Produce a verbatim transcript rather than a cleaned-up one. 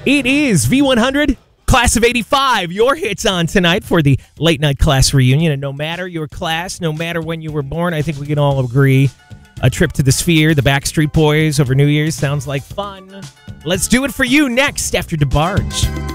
It is V one hundred, Class of eighty-five. Your hits on tonight for the late night class reunion. And no matter your class, no matter when you were born, I think we can all agree a trip to the Sphere, the Backstreet Boys over New Year's sounds like fun. Let's do it for you next after DeBarge.